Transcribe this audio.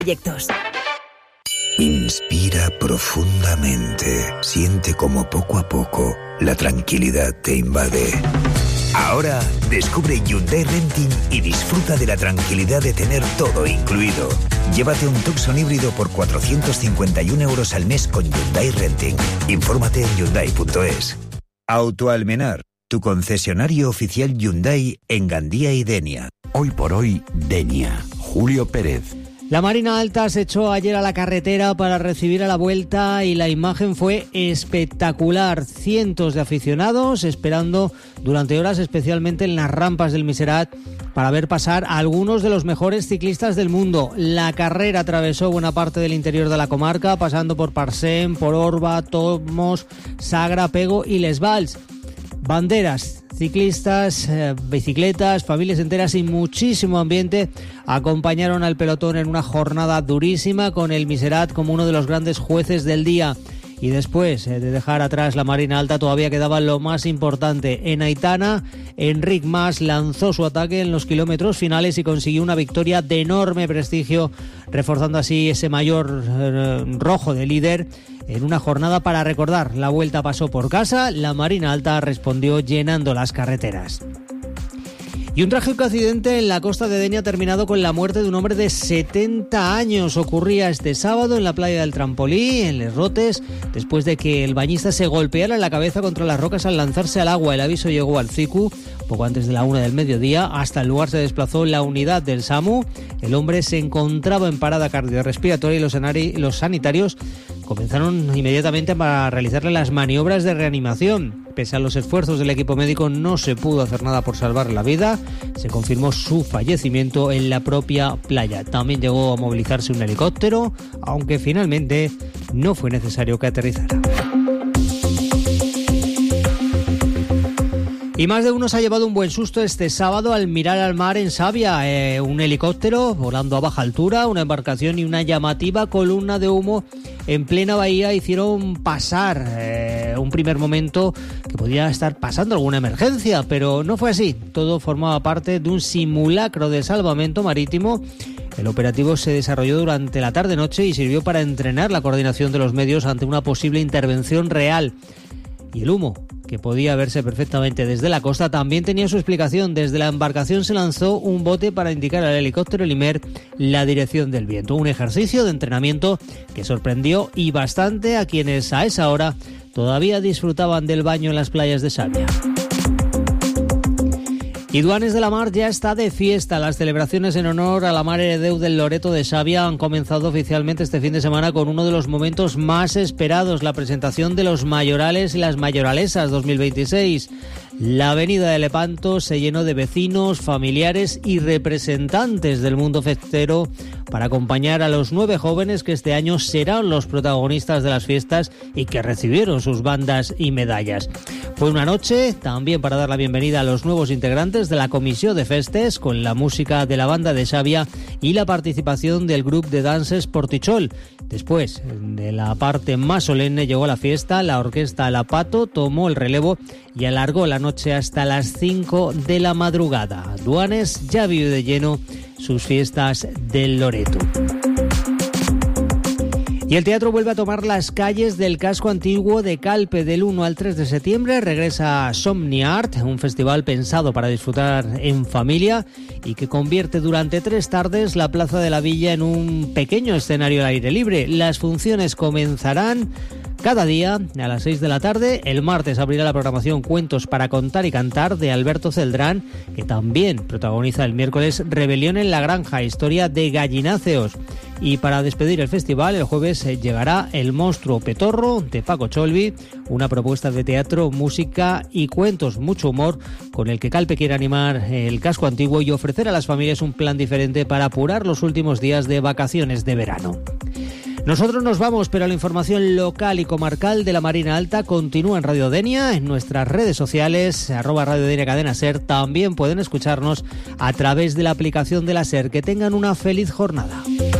proyectos. Inspira profundamente. Siente como poco a poco la tranquilidad te invade. Ahora descubre Hyundai Renting y disfruta de la tranquilidad de tener todo incluido. Llévate un Tucson híbrido por 451 euros al mes con Hyundai Renting. Infórmate en Hyundai.es. Autoalmenar, tu concesionario oficial Hyundai en Gandía y Denia. Hoy por hoy, Denia. Julio Pérez. La Marina Alta se echó ayer a la carretera para recibir a la vuelta y la imagen fue espectacular. Cientos de aficionados esperando durante horas, especialmente en las rampas del Miserat, para ver pasar a algunos de los mejores ciclistas del mundo. La carrera atravesó buena parte del interior de la comarca, pasando por Parcén, por Orba, Tomos, Sagra, Pego y Les Valls. Banderas, ciclistas, bicicletas, familias enteras y muchísimo ambiente acompañaron al pelotón en una jornada durísima, con el Miserat como uno de los grandes jueces del día. Y después de dejar atrás la Marina Alta, todavía quedaba lo más importante. En Aitana, Enric Mas lanzó su ataque en los kilómetros finales y consiguió una victoria de enorme prestigio, reforzando así ese mayor rojo de líder en una jornada para recordar. La vuelta pasó por casa, la Marina Alta respondió llenando las carreteras. Y un trágico accidente en la costa de Denia ha terminado con la muerte de un hombre de 70 años. Ocurría este sábado en la playa del Trampolí, en Les Rotes, después de que el bañista se golpeara en la cabeza contra las rocas al lanzarse al agua. El aviso llegó al CICU poco antes de la 1 del mediodía. Hasta el lugar se desplazó la unidad del SAMU. El hombre se encontraba en parada cardiorrespiratoria y los sanitarios comenzaron inmediatamente para realizarle las maniobras de reanimación. Pese a los esfuerzos del equipo médico, no se pudo hacer nada por salvar la vida. Se confirmó su fallecimiento en la propia playa. También llegó a movilizarse un helicóptero, aunque finalmente no fue necesario que aterrizara. Y más de uno se ha llevado un buen susto este sábado al mirar al mar en Savia. Un helicóptero volando a baja altura, una embarcación y una llamativa columna de humo en plena bahía hicieron pasar un primer momento que podía estar pasando alguna emergencia, pero no fue así. Todo formaba parte de un simulacro de salvamento marítimo. El operativo se desarrolló durante la tarde-noche y sirvió para entrenar la coordinación de los medios ante una posible intervención real. Y el humo, que podía verse perfectamente desde la costa, también tenía su explicación. Desde la embarcación se lanzó un bote para indicar al helicóptero Limer la dirección del viento. Un ejercicio de entrenamiento que sorprendió y bastante a quienes a esa hora todavía disfrutaban del baño en las playas de Savia. Y Duanes de la Mar ya está de fiesta. Las celebraciones en honor a la Mare de Déu del Loreto de Savia han comenzado oficialmente este fin de semana con uno de los momentos más esperados, la presentación de los mayorales y las mayoralesas 2026. La avenida de Lepanto se llenó de vecinos, familiares y representantes del mundo festero para acompañar a los 9 jóvenes que este año serán los protagonistas de las fiestas y que recibieron sus bandas y medallas. Fue una noche también para dar la bienvenida a los nuevos integrantes de la Comisión de Festes, con la música de la banda de Savia y la participación del grupo de danses Portichol. Después de la parte más solemne llegó la fiesta, la orquesta La Pato tomó el relevo y alargó la noche hasta las 5 de la madrugada. Duanes ya vive de lleno sus fiestas del Loreto. Y el teatro vuelve a tomar las calles del casco antiguo de Calpe. Del 1 al 3 de septiembre regresa Somniart, un festival pensado para disfrutar en familia y que convierte durante 3 tardes la Plaza de la Villa en un pequeño escenario al aire libre. Las funciones comenzarán cada día a las 6 de la tarde. El martes abrirá la programación Cuentos para contar y cantar de Alberto Celdrán, que también protagoniza el miércoles Rebelión en la Granja, historia de gallináceos. Y para despedir el festival, el jueves llegará El monstruo Petorro de Paco Cholvi, una propuesta de teatro, música y cuentos, mucho humor, con el que Calpe quiere animar el casco antiguo y ofrecer a las familias un plan diferente para apurar los últimos días de vacaciones de verano. Nosotros nos vamos, pero la información local y comarcal de la Marina Alta continúa en Radio Denia, en nuestras redes sociales, @Radio Denia Cadena Ser. También pueden escucharnos a través de la aplicación de la SER. Que tengan una feliz jornada.